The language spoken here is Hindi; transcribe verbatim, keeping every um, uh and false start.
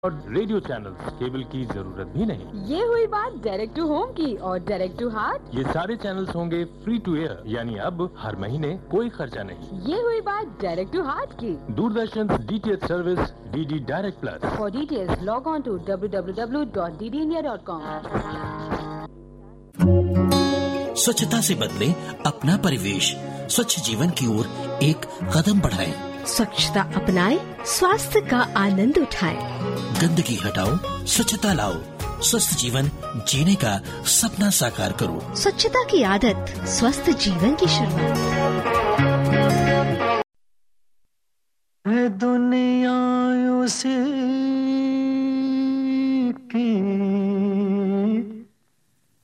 और रेडियो चैनल्स केबल की जरूरत भी नहीं। ये हुई बात डायरेक्ट टू होम की। और डायरेक्ट टू हार्ट, ये सारे चैनल्स होंगे फ्री टू एयर, यानी अब हर महीने कोई खर्चा नहीं। ये हुई बात डायरेक्ट टू हार्ट की। Doordarshan DTH service DD direct plus. For details log on to W W W dot D D India dot com. स्वच्छता से बदले अपना परिवेश, स्वच्छ जीवन की ओर एक कदम बढ़ाएं। स्वच्छता अपनाएं, स्वास्थ्य का आनंद उठाएं। गंदगी हटाओ, स्वच्छता लाओ, स्वस्थ जीवन जीने का सपना साकार करो। स्वच्छता की आदत, स्वस्थ जीवन की शुरुआत। दुनिया उसे